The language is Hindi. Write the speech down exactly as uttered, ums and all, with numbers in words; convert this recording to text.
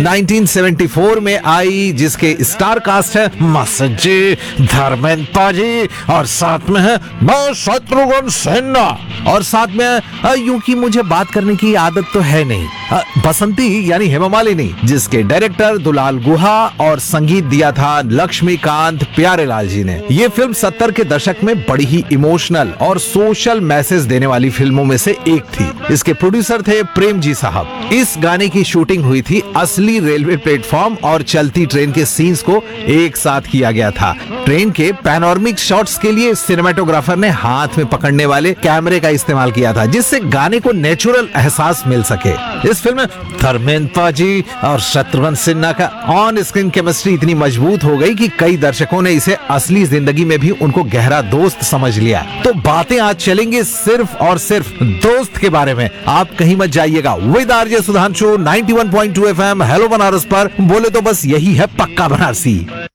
नाइनटीन सेवेंटी फोर में आई, जिसके स्टार कास्ट है मास्टर जी, धर्मेंद्र पाजी और साथ में है मैं शत्रुघ्न सिन्हा और साथ में यूं की मुझे बात करने की आदत तो है नहीं, बसंती यानी हेमा मालिनी, जिसके डायरेक्टर दुलाल गुहा और संगीत दिया था लक्ष्मीकांत प्यारेलाल जी ने। ये फिल्म सत्तर के दशक में बड़ी ही इमोशनल और सोशल मैसेज देने वाली फिल्मों में से एक थी। इसके प्रोड्यूसर थे प्रेम जी साहब। इस गाने की शूटिंग हुई थी असली रेलवे प्लेटफॉर्म और चलती ट्रेन के सीन्स को एक साथ किया गया था। ट्रेन के पैनोरमिक शॉट्स के लिए सिनेमेटोग्राफर ने हाथ में पकड़ने वाले कैमरे का इस्तेमाल किया था, जिससे गाने को नेचुरल एहसास मिल सके। इस फिल्म में धर्मेंद्र पाजी और शत्रुघ्न सिन्हा का ऑन स्क्रीन केमिस्ट्री इतनी मजबूत हो गई कि कई दर्शकों ने इसे असली जिंदगी में भी उनको गहरा दोस्त समझ लिया। तो बातें आज चलेंगे सिर्फ और सिर्फ दोस्त के बारे में। आप कहीं मत जाइएगा। With RJ Sudhanshu ninety one point two FM hello Banaras पर बोले तो बस यही है पक्का बनारसी।